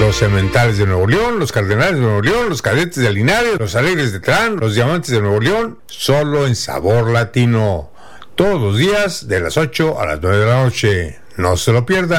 Los Cementales de Nuevo León, los Cardenales de Nuevo León, los Cadetes de Linares, los Alegres de Terán, los Diamantes de Nuevo León, solo en Sabor Latino. Todos los días de las 8 a las 9 de la noche. No se lo pierda.